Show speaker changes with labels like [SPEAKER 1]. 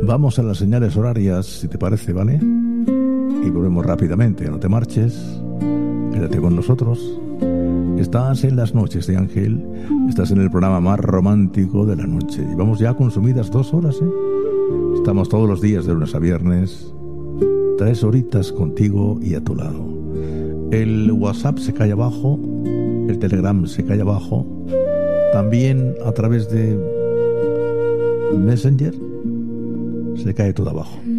[SPEAKER 1] Vamos a las señales horarias, si te parece, ¿vale? Y volvemos rápidamente, no te marches, quédate con nosotros. Estás en las noches de Ángel, estás en el programa más romántico de la noche. Y vamos ya consumidas 2 horas, ¿eh? Estamos todos los días de lunes a viernes, 3 horitas contigo y a tu lado. El WhatsApp se cae abajo, el Telegram se cae abajo, también a través de Messenger se cae todo abajo.